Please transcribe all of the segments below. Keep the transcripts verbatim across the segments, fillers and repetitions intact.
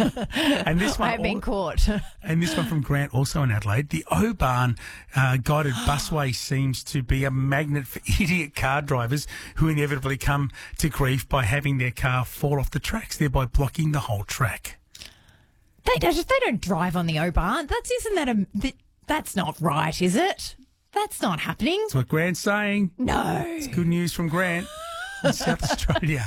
And this one, I have been caught. And this one from Grant, also in Adelaide. The Oban uh, guided busway seems to be a magnet for idiot car drivers who inevitably come to grief by having their car fall off the tracks, thereby blocking the whole track. They don't, they don't drive on the Oban. That's isn't that a th- that's not right, is it? That's not happening. That's what Grant's saying. No. It's good news from Grant in South Australia.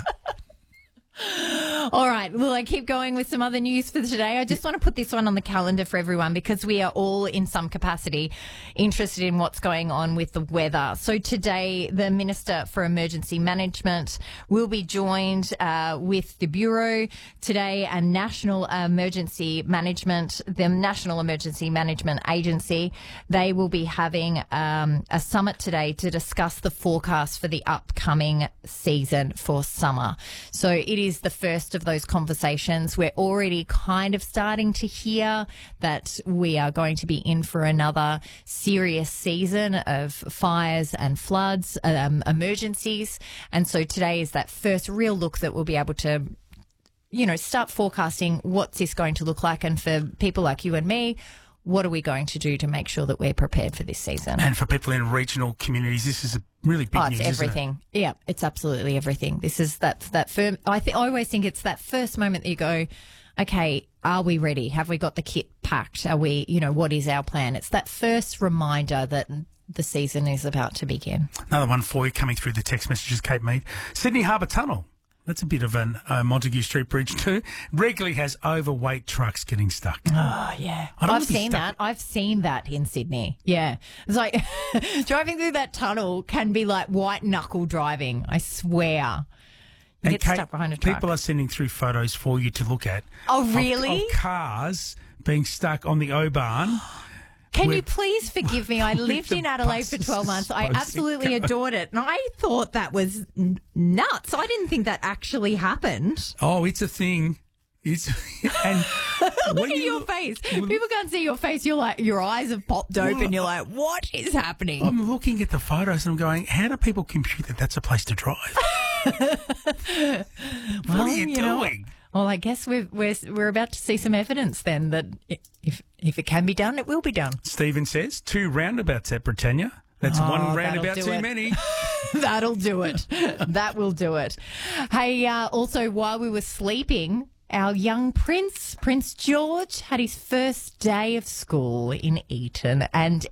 All right. Well, I keep going with some other news for today. I just want to put this one on the calendar for everyone because we are all in some capacity interested in what's going on with the weather. So today, the Minister for Emergency Management will be joined uh, with the Bureau today and National Emergency Management, the National Emergency Management Agency. They will be having um, a summit today to discuss the forecast for the upcoming season for summer. So it is the first of those conversations. We're already kind of starting to hear that we are going to be in for another serious season of fires and floods, um, emergencies. And so today is that first real look that we'll be able to, you know, start forecasting what's this going to look like. And for people like you and me, what are we going to do to make sure that we're prepared for this season? And for people in regional communities, this is a really big oh, it's news, everything. Isn't it? Yeah, it's absolutely everything. This is that that firm. I think I always think it's that first moment that you go, okay, are we ready? Have we got the kit packed? Are we, you know, what is our plan? It's that first reminder that the season is about to begin. Another one for you coming through the text messages, Kate Mead. Sydney Harbour Tunnel. That's a bit of a uh, Montague Street Bridge too. Regularly has overweight trucks getting stuck. Oh, yeah. I don't I've wanna be seen stuck- that. I've seen that in Sydney. Yeah. It's like driving through that tunnel can be like white knuckle driving. I swear. You And get Kate, stuck behind a truck. people are sending through photos for you to look at. Oh, of- really? Of, cars being stuck on the Oban. Can We're- you please forgive me? I lived the in Adelaide for bus twelve is months. I supposed to absolutely go. adored it. And I thought that was n- nuts. I didn't think that actually happened. Oh, it's a thing. It's and Look when at you your look- face. People can't see your face. You're like, your eyes have popped open. Well, You're like, what is happening? I'm looking at the photos and I'm going, how do people compute that that's a place to drive? What Well, are you, you know, doing? Well, I guess we're, we're, we're about to see some evidence then that if, if it can be done, it will be done. Stephen says two roundabouts at Britannia. That's Oh, one that'll roundabout do too it. many. That'll do it. That will do it. Hey, uh, also, while we were sleeping, our young prince, Prince George, had his first day of school in Eton, and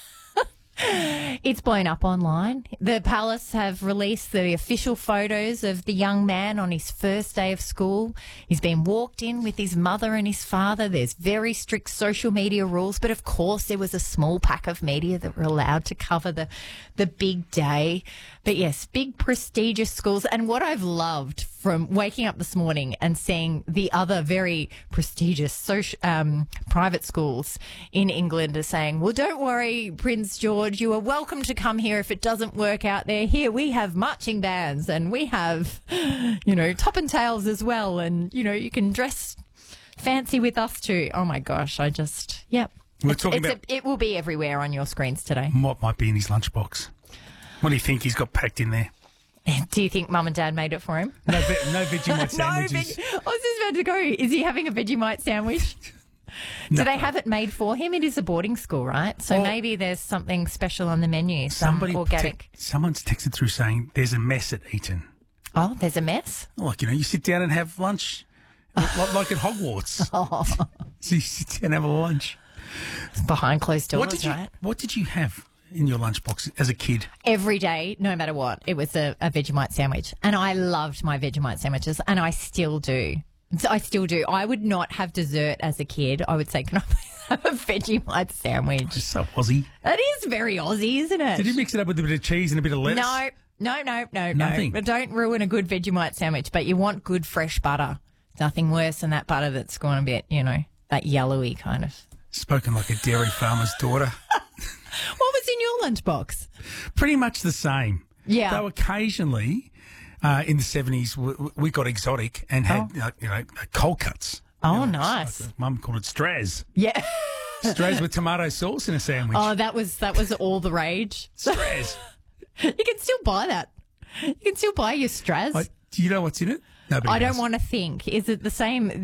it's blown up online. The palace have released the official photos of the young man on his first day of school. He's been walked in with his mother and his father. There's very strict social media rules, but of course there was a small pack of media that were allowed to cover the, the big day. But yes, big prestigious schools. And what I've loved from waking up this morning and seeing the other very prestigious social, um, private schools in England are saying, well, don't worry, Prince George, you are welcome to come here if it doesn't work out there. Here we have marching bands and we have, you know, top and tails as well. And, you know, you can dress fancy with us too. Oh, my gosh. I just, yep. We're It's- talking it's about a, it will be everywhere on your screens today. what might be in his lunchbox. What do you think he's got packed in there? Do you think Mum and Dad made it for him? No, ve- no Vegemite sandwiches. No, veg- I was just about to go. Is he having a Vegemite sandwich? No. Do they have it made for him? It is a boarding school, right? So Well, maybe there's something special on the menu, some Somebody organic. te- someone's texted through saying there's a mess at Eton. Oh, there's a mess? Like, you know, you sit down and have lunch like, like at Hogwarts. Oh, So you sit down and have a lunch. it's behind closed doors, What did you right? What did you have in your lunchbox as a kid? Every day, no matter what, it was a, a Vegemite sandwich. And I loved my Vegemite sandwiches, and I still do. So I still do. I would not have dessert as a kid. I would say, can I please have a Vegemite sandwich? Just so Aussie. That is very Aussie, isn't it? Did you mix it up with a bit of cheese and a bit of lettuce? No, no, no, no, Nothing. no. But don't ruin a good Vegemite sandwich. But you want good fresh butter. Nothing worse than that butter that's gone a bit, you know, that yellowy kind of. Spoken like a dairy farmer's daughter. What was in your lunchbox? Pretty much the same. Yeah. Though occasionally, uh, in the seventies, we, we got exotic and had, uh, you know, cold cuts. Oh, You know, nice. like, uh, Mum called it Straz. Yeah. Straz with tomato sauce in a sandwich. Oh, that was that was all the rage. Straz. You can still buy that. You can still buy your Straz. I, do you know what's in it? Nobody I don't knows. want to think. Is it the same?